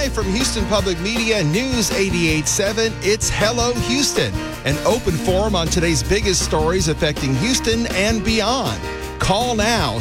Live from Houston Public Media News 88.7, it's Hello Houston, an open forum on today's biggest stories affecting Houston and beyond. Call now,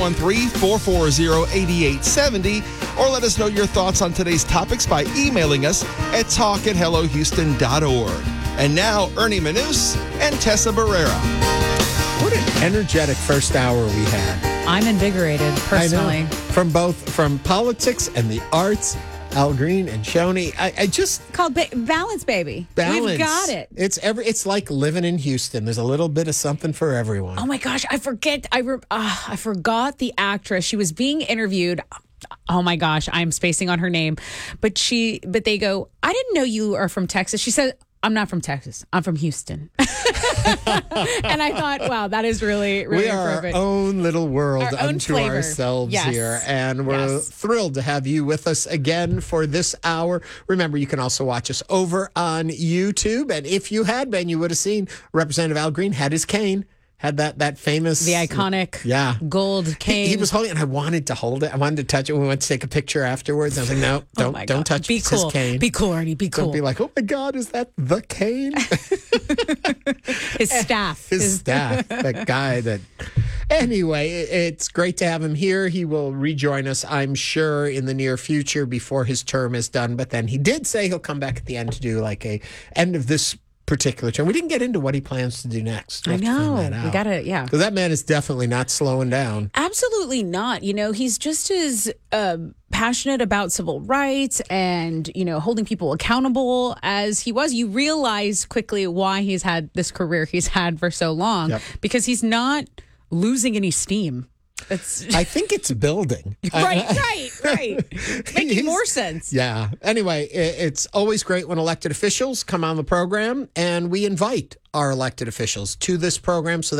713-440-8870, or let us know your thoughts on today's topics by emailing us at talk@hellohouston.org. And now, Ernie Manous and Tessa Barrera. What an energetic first hour we had. I'm invigorated, personally. I know. From politics and the arts, Al Green and Shoni. I just called Balance, baby. Balance. We've got it. It's like living in Houston. There's a little bit of something for everyone. Oh my gosh, I forgot the actress. She was being interviewed. Oh my gosh, I'm spacing on her name. But they go, I didn't know you are from Texas. She said, I'm not from Texas. I'm from Houston. And I thought, wow, that is really, really we are perfect. our own little world Our own unto flavor. ourselves Yes. here. And we're thrilled to have you with us again for this hour. Remember, you can also watch us over on YouTube. And if you had been, you would have seen Representative Al Green had his cane. Had that famous... The iconic gold cane. He was holding it, and I wanted to hold it. I wanted to touch it. We went to take a picture afterwards. I was like, no, don't touch Be cool. his cane. Be cool, Ernie. Be cool. Don't be like, oh my God, is that the cane? His staff. His staff. That guy that... Anyway, it's great to have him here. He will rejoin us, I'm sure, in the near future before his term is done. But then he did say he'll come back at the end to do like a end of this particular term. We didn't get into what he plans to do next. I know. We got to, Because that man is definitely not slowing down. Absolutely not. You know, he's just as passionate about civil rights and, holding people accountable as he was. You realize quickly why he's had this career he's had for so long, because he's not losing any steam. I think it's building. Right. Making more sense. Yeah. Anyway, it's always great when elected officials come on the program, and we invite our elected officials to this program so